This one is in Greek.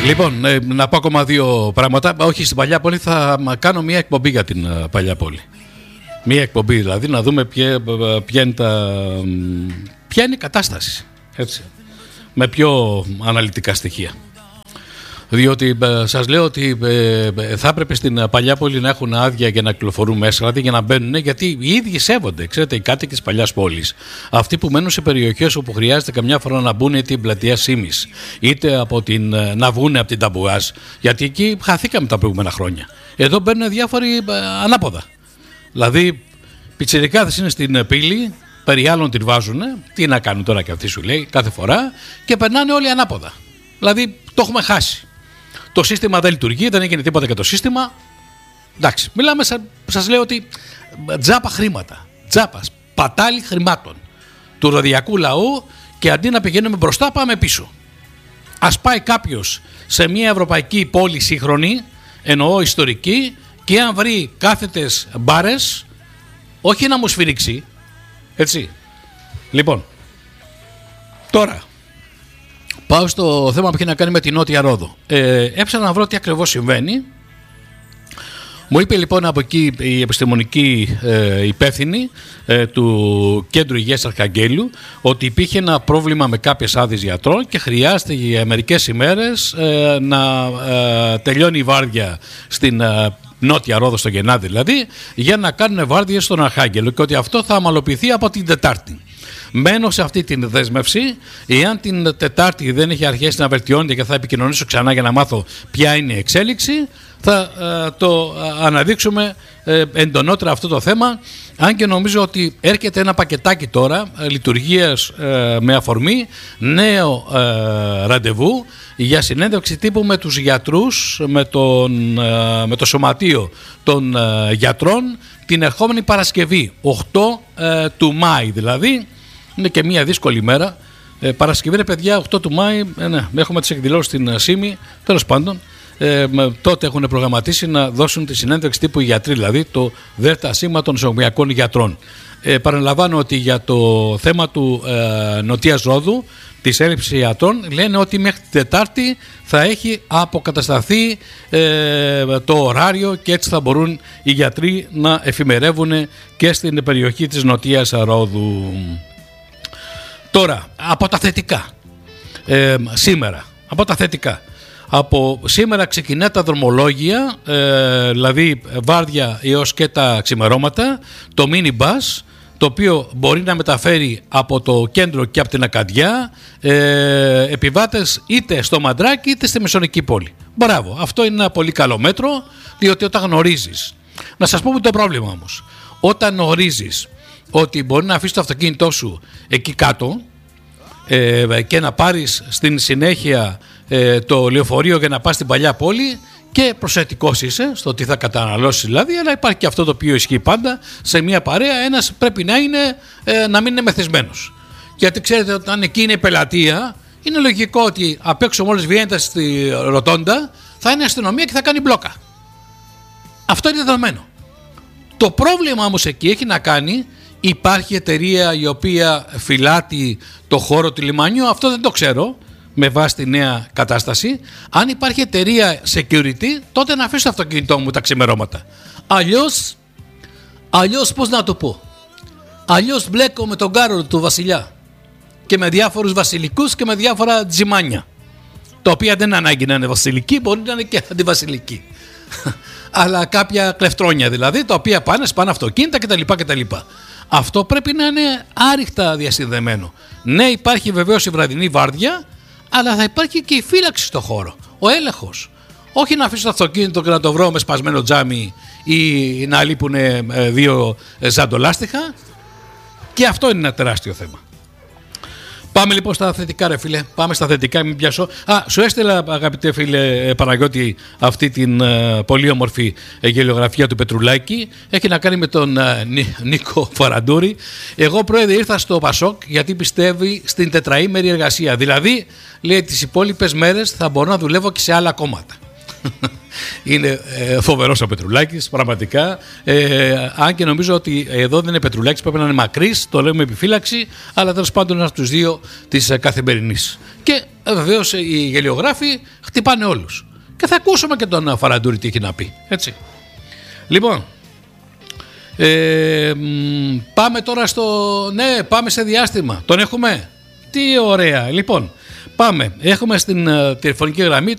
Λοιπόν, να πω ακόμα δύο πράγματα. Όχι, στην Παλιά Πόλη θα κάνω μια εκπομπή για την Παλιά Πόλη. Μια εκπομπή δηλαδή, να δούμε ποια είναι η κατάσταση. Έτσι. Με πιο αναλυτικά στοιχεία. Διότι σας λέω ότι θα έπρεπε στην Παλιά Πόλη να έχουν άδεια για να κυκλοφορούν μέσα, δηλαδή για να μπαίνουν, γιατί οι ίδιοι σέβονται, ξέρετε, οι κάτοικοι της Παλιάς Πόλης. Αυτοί που μένουν σε περιοχές όπου χρειάζεται καμιά φορά να μπουν είτε την πλατεία Σίμης, είτε να βγουν από την Ταμπουάζ, γιατί εκεί χαθήκαμε τα προηγούμενα χρόνια. Εδώ μπαίνουν διάφοροι ανάποδα. Δηλαδή, πιτσιρικάδες είναι στην πύλη, περί άλλων την βάζουν, τι να κάνουν τώρα και αυτοί σου λέει κάθε φορά, και περνάνε όλοι ανάποδα. Δηλαδή, το έχουμε χάσει. Το σύστημα δεν λειτουργεί, δεν έγινε τίποτα για το σύστημα. Εντάξει, μιλάμε, σας λέω ότι τζάπα χρήματα, τζάπα, πατάλι χρημάτων του ροδιακού λαού, και αντί να πηγαίνουμε μπροστά πάμε πίσω. Ας πάει κάποιος σε μια ευρωπαϊκή πόλη σύγχρονη, εννοώ ιστορική, και αν βρει κάθετες μπάρες, όχι να μου σφυρίξει, έτσι. Λοιπόν, τώρα πάω στο θέμα που έχει να κάνει με την Νότια Ρόδο. Έψανα να βρω τι ακριβώς συμβαίνει. Μου είπε λοιπόν από εκεί η επιστημονική υπεύθυνη του Κέντρου Υγείας Αρχαγγέλου ότι υπήρχε ένα πρόβλημα με κάποιες άδειες γιατρών και χρειάζεται για μερικές ημέρες να τελειώνει η βάρδια στην Νότια Ρόδο, στο Γενάδη δηλαδή, για να κάνουν βάρδιες στον Αρχάγγελο, και ότι αυτό θα αμαλοποιηθεί από την Τετάρτη. Μένω σε αυτή την δέσμευση. Εάν την Τετάρτη δεν έχει αρχίσει να βελτιώνεται και θα επικοινωνήσω ξανά για να μάθω ποια είναι η εξέλιξη, θα το αναδείξουμε εντονότερα αυτό το θέμα. Αν και νομίζω ότι έρχεται ένα πακετάκι τώρα λειτουργίας με αφορμή νέο ραντεβού για συνέντευξη τύπου με τους γιατρούς, με το σωματείο των γιατρών, την ερχόμενη Παρασκευή, 8 του Μάη δηλαδή. Είναι και μια δύσκολη μέρα. Παρασκευή, ρε παιδιά, 8 του Μάη, ναι, έχουμε τις εκδηλώσεις στην ΣΥΜΗ, τέλος πάντων. Τότε έχουν προγραμματίσει να δώσουν τη συνέντευξη τύπου οι γιατροί, δηλαδή το ΔΣ των νοσοκομιακών γιατρών. Παραλαμβάνω ότι για το θέμα του Νοτίας Ρόδου, της έλλειψης ιατρών, λένε ότι μέχρι την Τετάρτη θα έχει αποκατασταθεί το ωράριο και έτσι θα μπορούν οι γιατροί να εφημερεύουν και στην περιοχή της Νοτίας Ρόδου. Τώρα, από τα θετικά, σήμερα, από τα θετικά. Από σήμερα ξεκινά τα δρομολόγια, δηλαδή βάρδια έως και τα ξημερώματα, το mini bus, το οποίο μπορεί να μεταφέρει από το κέντρο και από την Ακαντιά επιβάτες είτε στο Μαντράκι είτε στη Μεσονική πόλη. Μπράβο, αυτό είναι ένα πολύ καλό μέτρο, διότι όταν γνωρίζεις, να σας πούμε το πρόβλημα όμως, όταν γνωρίζεις ότι μπορεί να αφήσεις το αυτοκίνητό σου εκεί κάτω και να πάρεις στην συνέχεια το λεωφορείο για να πας στην Παλιά Πόλη, και προσεκτικός είσαι στο τι θα καταναλώσεις δηλαδή, αλλά υπάρχει και αυτό το οποίο ισχύει πάντα σε μια παρέα, ένας πρέπει να μην είναι μεθυσμένος, γιατί ξέρετε όταν εκεί είναι η πελατεία, είναι λογικό ότι απ' έξω μόλις βγαίνετε στη Ροτόντα θα είναι αστυνομία και θα κάνει μπλόκα. Αυτό είναι δεδομένο. Το πρόβλημα όμως εκεί έχει να κάνει, υπάρχει εταιρεία η οποία φυλάτει το χώρο του λιμανιού, αυτό δεν το ξέρω με βάση τη νέα κατάσταση. Αν υπάρχει εταιρεία security, τότε να αφήσω το αυτοκίνητό μου τα ξημερώματα. Αλλιώς πώς να το πω, αλλιώς μπλέκω με τον κάρο του βασιλιά και με διάφορους βασιλικούς και με διάφορα τζιμάνια, τα οποία δεν ανάγκη να είναι βασιλικοί, μπορεί να είναι και αντιβασιλικοί αλλά κάποια κλεφτρόνια δηλαδή, τα οποία σπάνε αυτοκίνητα κτλ. Αυτό πρέπει να είναι άρρηκτα διασυνδεμένο. Ναι, υπάρχει βεβαίως η βραδινή βάρδια, αλλά θα υπάρχει και η φύλαξη στο χώρο, ο έλεγχος. Όχι να αφήσω το αυτοκίνητο και να το βρω με σπασμένο τζάμι ή να λείπουν δύο ζαντολάστιχα, και αυτό είναι ένα τεράστιο θέμα. Πάμε λοιπόν στα θετικά, ρε φίλε. Πάμε στα θετικά, μην πιάσω. Σου έστειλα, αγαπητέ φίλε Παναγιώτη, αυτή την πολύ όμορφη γελιογραφία του Πετρουλάκη. Έχει να κάνει με τον Νίκο Φαραντούρη. Εγώ, πρόεδρε, ήρθα στο Πασόκ γιατί πιστεύει στην τετραήμερη εργασία. Δηλαδή, λέει, τις υπόλοιπες μέρες θα μπορώ να δουλεύω και σε άλλα κόμματα. Είναι φοβερός ο Πετρουλάκης, πραγματικά. Αν και νομίζω ότι εδώ δεν είναι Πετρουλάκης, πρέπει να είναι Μακρύς, το λέω με επιφύλαξη, αλλά τέλος πάντων ένας από τους δύο της Καθημερινής. Και βεβαίως οι γελιογράφοι χτυπάνε όλους. Και θα ακούσουμε και τον Φαραντούρη τι έχει να πει. Έτσι. Λοιπόν, πάμε τώρα ναι, πάμε σε διάστημα. Τον έχουμε. Τι ωραία. Λοιπόν, πάμε. Έχουμε στην τηλεφωνική γραμμή